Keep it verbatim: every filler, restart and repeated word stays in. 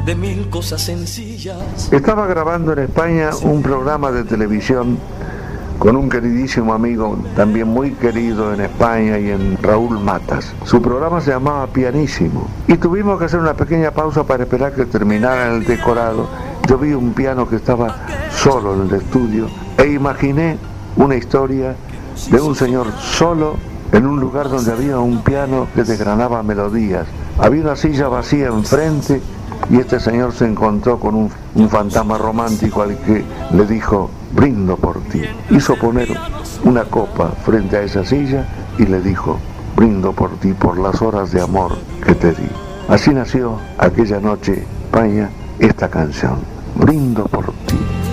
de mil cosas sencillas. Estaba grabando en España un programa de televisión con un queridísimo amigo, también muy querido en España y en Raúl Matas. Su programa se llamaba Pianísimo y tuvimos que hacer una pequeña pausa para esperar que terminara el decorado. Yo vi un piano que estaba solo en el estudio e imaginé una historia de un señor solo en un lugar donde había un piano que desgranaba melodías. Había una silla vacía enfrente y este señor se encontró con un, un fantasma romántico al que le dijo: brindo por ti. Hizo poner una copa frente a esa silla y le dijo: brindo por ti, por las horas de amor que te di. Así nació aquella noche, España, esta canción: brindo por ti.